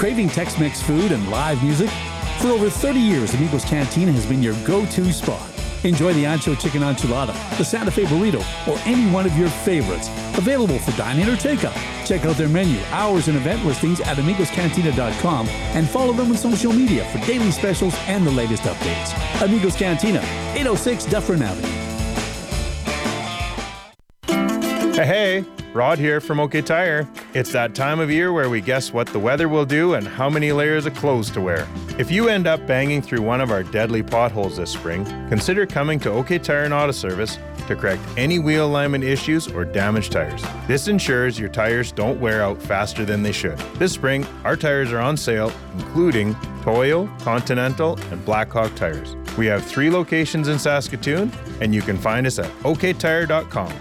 Craving Tex-Mex food and live music? For over 30 years, Amigos Cantina has been your go-to spot. Enjoy the Ancho Chicken Enchilada, the Santa Fe Burrito, or any one of your favorites. Available for dine-in or takeout. Check out their menu, hours, and event listings at amigoscantina.com and follow them on social media for daily specials and the latest updates. Amigos Cantina, 806 Dufferin Avenue. Hey, Rod here from OK Tire. It's that time of year where we guess what the weather will do and how many layers of clothes to wear. If you end up banging through one of our deadly potholes this spring, consider coming to OK Tire and Auto Service to correct any wheel alignment issues or damaged tires. This ensures your tires don't wear out faster than they should. This spring, our tires are on sale, including Toyo, Continental, and Blackhawk tires. We have 3 locations in Saskatoon, and you can find us at oktire.com.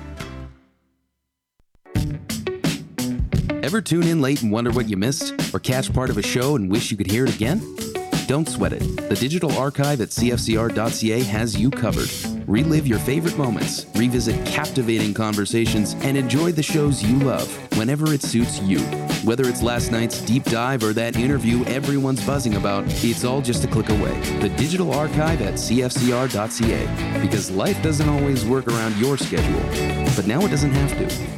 Ever tune in late and wonder what you missed? Or catch part of a show and wish you could hear it again? Don't sweat it. The digital archive at cfcr.ca has you covered. Relive your favorite moments, revisit captivating conversations, and enjoy the shows you love whenever it suits you. Whether it's last night's deep dive or that interview everyone's buzzing about, it's all just a click away. The digital archive at cfcr.ca. Because life doesn't always work around your schedule, but now it doesn't have to.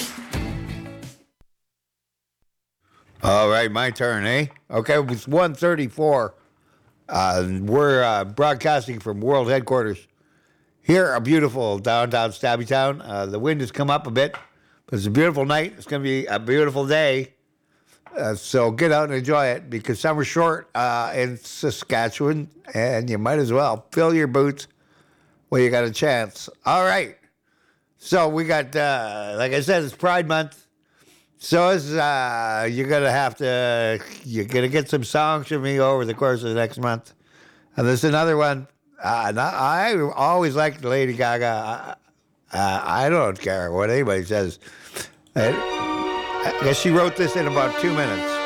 All right, my turn, eh? Okay, it's 1:34. We're broadcasting from World Headquarters here, a beautiful downtown Stabbytown. The wind has come up a bit, but it's a beautiful night. It's going to be a beautiful day. So get out and enjoy it because summer's short in Saskatchewan, and you might as well fill your boots while you got a chance. All right. So we got, like I said, it's Pride Month. So you're going to get some songs from me over the course of the next month. And there's another one. I always liked Lady Gaga. I don't care what anybody says. I guess she wrote this in about 2 minutes.